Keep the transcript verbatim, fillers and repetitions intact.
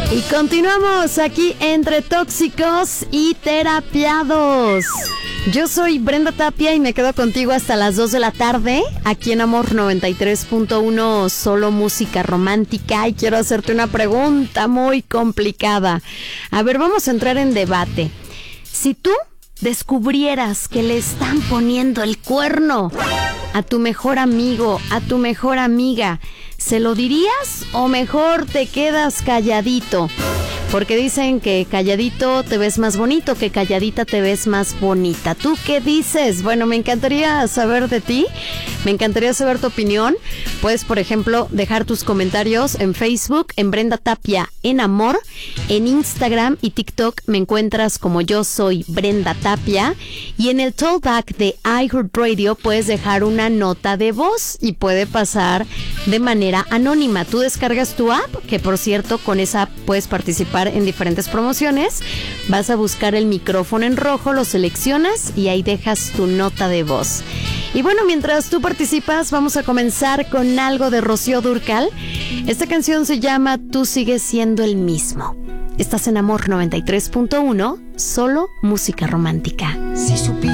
Y continuamos aquí entre tóxicos y terapiados. Yo soy Brenda Tapia y me quedo contigo hasta las dos de la tarde, aquí en Amor noventa y tres punto uno, solo música romántica. Y quiero hacerte una pregunta muy complicada. A ver, vamos a entrar en debate. Si tú descubrieras que le están poniendo el cuerno a tu mejor amigo, a tu mejor amiga, ¿se lo dirías o mejor te quedas calladito? Porque dicen que calladito te ves más bonito, que calladita te ves más bonita. ¿Tú qué dices? Bueno, me encantaría saber de ti, me encantaría saber tu opinión. Puedes, por ejemplo, dejar tus comentarios en Facebook, en Brenda Tapia en Amor, en Instagram y TikTok me encuentras como Yo Soy Brenda Tapia, y en el Talkback de iHeartRadio puedes dejar una nota de voz y puede pasar de manera anónima. Tú descargas tu app, que por cierto con esa app puedes participar en diferentes promociones. Vas a buscar el micrófono en rojo, lo seleccionas y ahí dejas tu nota de voz. Y bueno, mientras tú participas, vamos a comenzar con algo de Rocío Dúrcal. Esta canción se llama Tú sigues siendo el mismo. Estás en Amor noventa y tres punto uno, solo música romántica. Si supieras